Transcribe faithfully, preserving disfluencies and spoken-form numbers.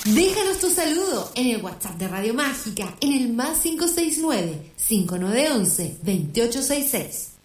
Déjanos tu saludo en el WhatsApp de Radio Mágica en el más cinco seis nueve, cinco nueve uno uno, dos ocho seis seis.